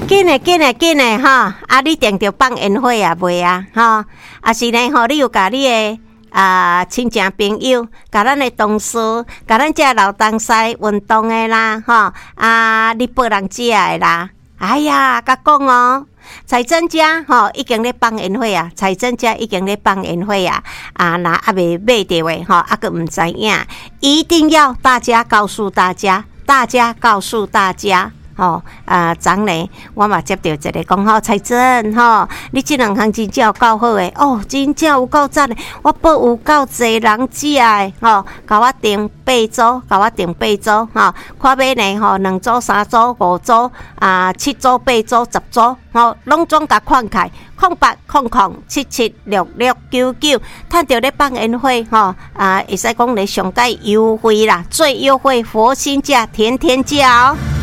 紧嘞哈！啊，你订着放烟火啊未啊？哈，啊是呢吼，你有甲你的亲戚朋友，甲咱的同事，甲咱这老东西运动的啦，吼你报人食的啦。哎呀，甲讲哦，财政家吼已经咧放烟火啊，财政家已经咧放烟火啊，若还未买着的吼，佫唔知影，一定要大家告诉大家，告诉大家。昨呢，我嘛接到一个讲吼，财政吼，你这两项真正有够好诶，哦，真正有够赞诶，我报有够侪人食诶，甲我订8组，看买呢吼，2组、3组、5组7组、8组、10组，拢总甲看开，0800776699，趁着咧放烟火会使讲咧上界优惠啦，最优惠佛心价，天价哦。